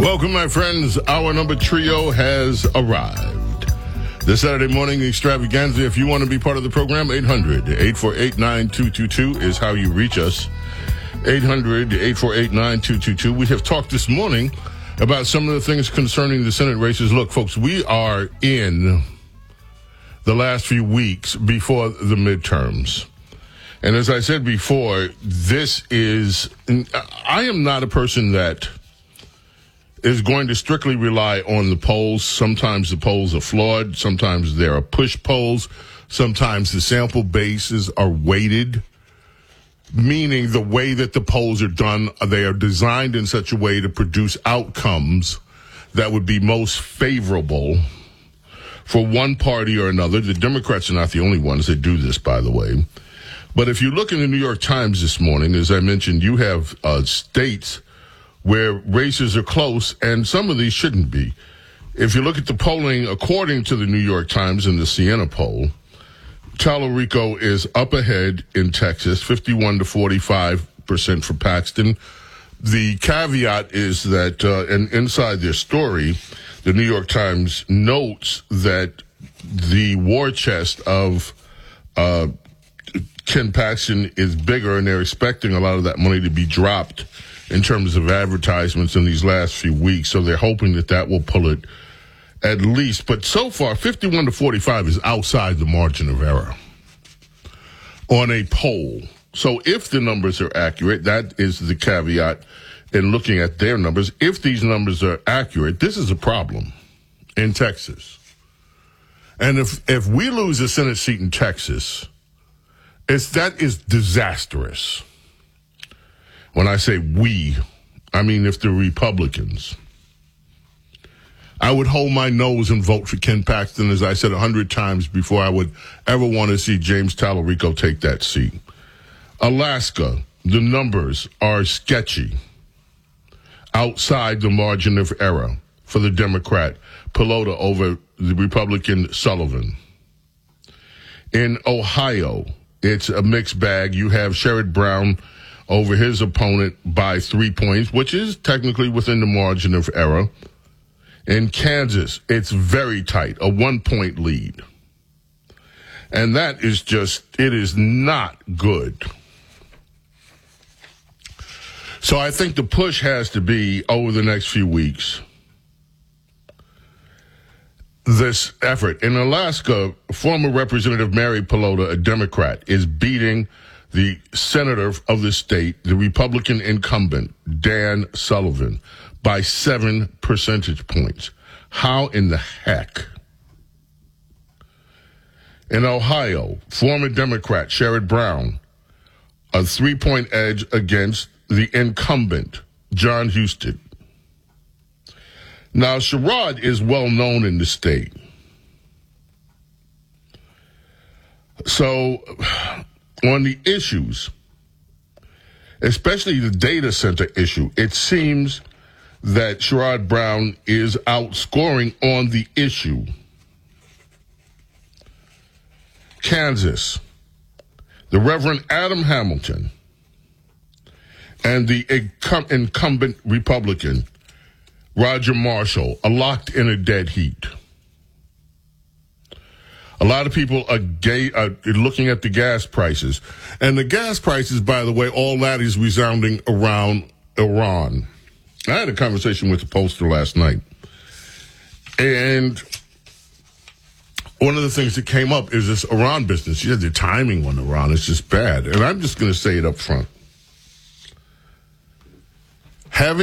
Welcome, my friends. Our number trio has arrived. This Saturday morning extravaganza, if you want to be part of the program, 800-848-9222 is how you reach us. 800-848-9222. We have talked this morning about some of the things concerning the Senate races. Look, folks, we are in the last few weeks before the midterms. And as I said before, I am not a person that is going to strictly rely on the polls. Sometimes the polls are flawed. Sometimes there are push polls. Sometimes the sample bases are weighted, meaning the way that the polls are done, they are designed in such a way to produce outcomes that would be most favorable for one party or another. The Democrats are not the only ones that do this, by the way. But if you look in the New York Times this morning, as I mentioned, you have states where races are close, and some of these shouldn't be. If you look at the polling, according to the New York Times and the Siena poll, Tallarico is up ahead in Texas, 51 to 45% for Paxton. The caveat is that, and inside their story, the New York Times notes that the war chest of Ken Paxton is bigger, and they're expecting a lot of that money to be dropped in terms of advertisements in these last few weeks. So they're hoping that that will pull it at least. But so far, 51 to 45 is outside the margin of error on a poll. So if the numbers are accurate, that is the caveat in looking at their numbers. If these numbers are accurate, this is a problem in Texas. And if we lose a Senate seat in Texas, that is disastrous. When I say we, I mean if the Republicans. I would hold my nose and vote for Ken Paxton, as I said 100 times before I would ever want to see James Tallarico take that seat. Alaska, the numbers are sketchy, outside the margin of error for the Democrat Pelota over the Republican Sullivan. In Ohio, it's a mixed bag. You have Sherrod Brown over his opponent by 3 points, which is technically within the margin of error. In Kansas, it's very tight, a 1-point lead. And that is it is not good. So I think the push has to be, over the next few weeks, this effort. In Alaska, former Representative Mary Pelota, a Democrat, is beating the senator of the state, the Republican incumbent, Dan Sullivan, by 7 percentage points. How in the heck? In Ohio, former Democrat Sherrod Brown, a 3-point edge against the incumbent, John Husted. Now, Sherrod is well known in the state. So, on the issues, especially the data center issue, it seems that Sherrod Brown is outscoring on the issue. Kansas, the Reverend Adam Hamilton and the incumbent Republican, Roger Marshall, are locked in a dead heat. A lot of people are looking at the gas prices. And the gas prices, by the way, all that is resounding around Iran. I had a conversation with the pollster last night. And one of the things that came up is this Iran business. She said the timing on Iran is just bad. And I'm just going to say it up front. Having